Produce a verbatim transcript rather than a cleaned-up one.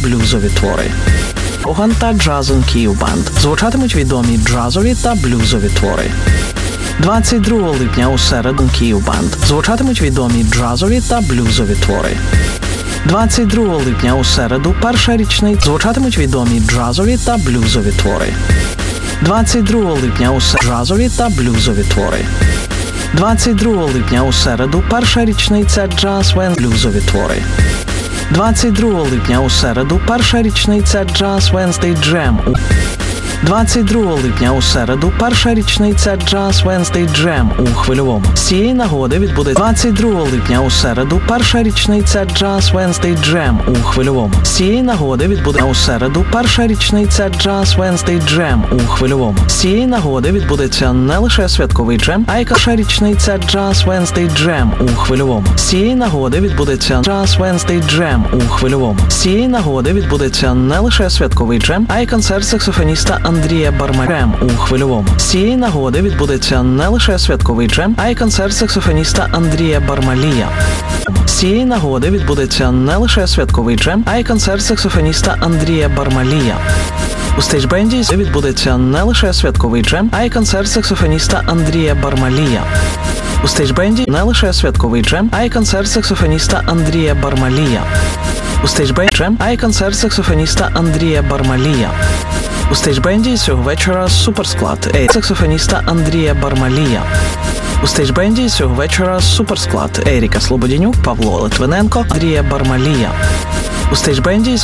блюзові твори. Оган та Джазон Київ Банд. Звучатимуть відомі джазові та блюзові твори. двадцять другого липня у середу Київ Банд. Звучатимуть відомі джазові та блюзові твори. двадцять другого липня у середу, перша річниця, звучатимуть відомі джазові та блюзові твори. двадцять другого липня у середу, джазові та блюзові твори. двадцять другого липня у середу, перша річниця Джаз Вен блюзові твори. двадцять другого липня у середу, перша річниця Jazz Wednesday Jam. двадцять другого липня у середу, перша річниця Jazz Wednesday Jam у Хвильовому. З цієї нагоди відбудеться двадцять другого липня у середу, перша річниця Jazz Wednesday Jam у Хвильовому. З цієї нагоди відбудеться у середу, перша річниця Jazz Wednesday Jam у Хвильовому. З цієї нагоди відбудеться не лише святковий джем, а й перша річниця Jazz Wednesday Jam у Хвильовому. З цієї нагоди відбудеться Jazz Wednesday Jam у Хвильовому. З цієї нагоди відбудеться не лише святковий джем, а й концерт саксофоніста Андрія Бармалія у Хвильовому. З цієї нагоди відбудеться не лише святковий джем, а й концерт саксофоніста Андрія Бармалія. З цієї нагоди відбудеться не лише святковий джем, а й концерт саксофоніста Андрія Бармалія. У стейджбенді відбудеться не лише святковий джем, а й концерт саксофоніста Андрія Бармалія. У стейджбенді не лише святковий джем, а й концерт саксофоніста Андрія Бармалія. У стейджбенді джем, а й концерт саксофоніста Андрія Бармалія. У стейджбенді цього вечора суперсклад Ей саксофоніста Андрія Бармалія. У стейджбенді цього вечора суперсклад Еріка Слободянюк, Павло Литвиненко, Андрія Бармалія. У стейджбенді